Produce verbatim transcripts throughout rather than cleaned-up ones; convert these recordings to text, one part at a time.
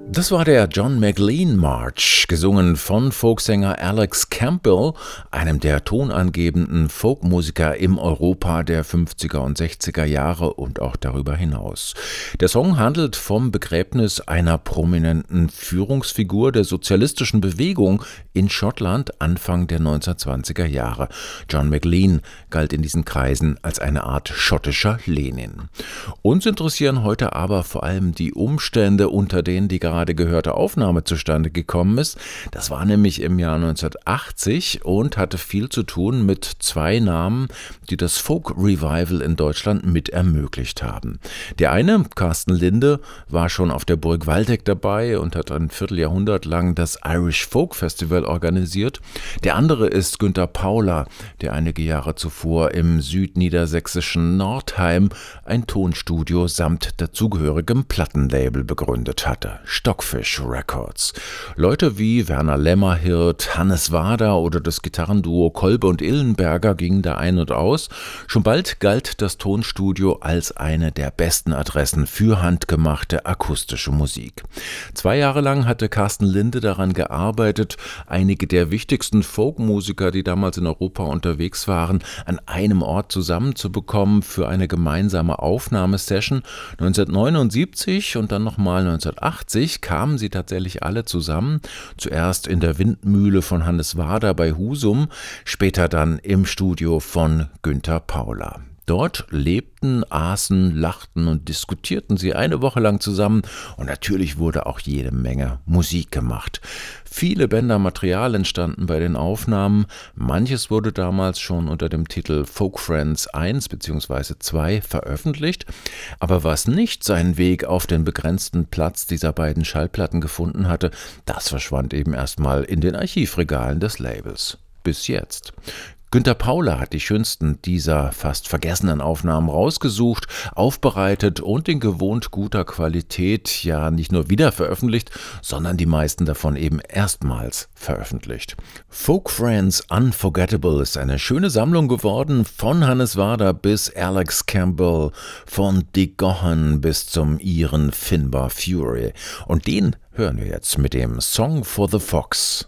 Das war der John McLean March, gesungen von Folksänger Alex Campbell, einem der tonangebenden Folkmusiker im Europa der fünfziger und sechziger Jahre und auch darüber hinaus. Der Song handelt vom Begräbnis einer prominenten Führungsfigur der sozialistischen Bewegung in Schottland Anfang der neunzehnhundertzwanziger Jahre. John McLean galt in diesen Kreisen als eine Art schottischer Lenin. Uns interessieren heute aber vor allem die Umstände, unter denen die gerade gehörte Aufnahme zustande gekommen ist. Das war nämlich im Jahr neunzehnhundertachtzig und hatte viel zu tun mit zwei Namen, die das Folk-Revival in Deutschland mit ermöglicht haben. Der eine, Carsten Linde, war schon auf der Burg Waldeck dabei und hat ein Vierteljahrhundert lang das Irish Folk Festival organisiert. Der andere ist Günther Pauler, der einige Jahre zuvor im südniedersächsischen Nordheim ein Tonstudio samt dazugehörigem Plattenlabel begründet hatte. Stockfish Records. Leute wie Werner Lämmerhirt, Hannes Wader oder das Gitarrenduo Kolbe und Illenberger gingen da ein und aus. Schon bald galt das Tonstudio als eine der besten Adressen für handgemachte akustische Musik. Zwei Jahre lang hatte Carsten Linde daran gearbeitet, einige der wichtigsten Folkmusiker, die damals in Europa unterwegs waren, an einem Ort zusammenzubekommen für eine gemeinsame Aufnahmesession. neunzehnhundertneunundsiebzig und dann nochmal neunzehnhundertachtzig kamen sie tatsächlich alle zusammen, zuerst in der Windmühle von Hannes Wader bei Husum, später dann im Studio von Günther Pauler. Dort lebten, aßen, lachten und diskutierten sie eine Woche lang zusammen und natürlich wurde auch jede Menge Musik gemacht. Viele Bänder Material entstanden bei den Aufnahmen, manches wurde damals schon unter dem Titel Folk Friends eins bzw. zwei veröffentlicht, aber was nicht seinen Weg auf den begrenzten Platz dieser beiden Schallplatten gefunden hatte, das verschwand eben erstmal in den Archivregalen des Labels. Bis jetzt. Günther Pauler hat die schönsten dieser fast vergessenen Aufnahmen rausgesucht, aufbereitet und in gewohnt guter Qualität ja nicht nur wieder veröffentlicht, sondern die meisten davon eben erstmals veröffentlicht. Folk Friends Unforgettable ist eine schöne Sammlung geworden, von Hannes Wader bis Alex Campbell, von Dick Gaughan bis zum Iren Finbar Fury. Und den hören wir jetzt mit dem Song for the Fox.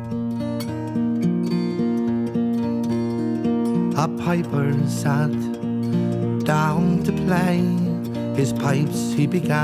A piper sat down to play his pipes he began.